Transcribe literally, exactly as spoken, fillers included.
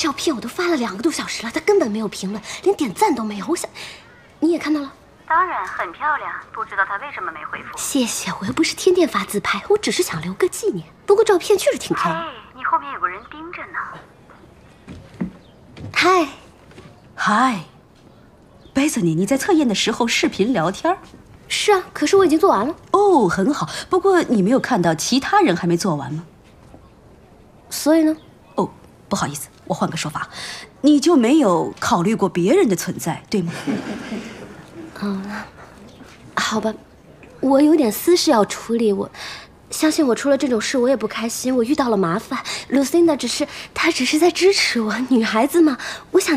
照片我都发了两个多小时了，他根本没有评论，连点赞都没有。我想，你也看到了？ 当然很漂亮，不知道他为什么没回复。 谢谢，我又不是天天发自拍，我只是想留个纪念。不过照片确实挺漂亮。 哎，你后面有个人盯着呢。 嗨， 嗨，贝瑟尼，你在测验的时候视频聊天？ 是啊，可是我已经做完了。 哦，很好。不过你没有看到其他人还没做完吗？ 所以呢？ 哦，不好意思，我换个说法，你就没有考虑过别人的存在，对吗？ 嗯，好吧，我有点私事要处理。我相信我出了这种事，我也不开心，我遇到了麻烦。Lucinda 只是她只是在支持我，女孩子嘛，我想。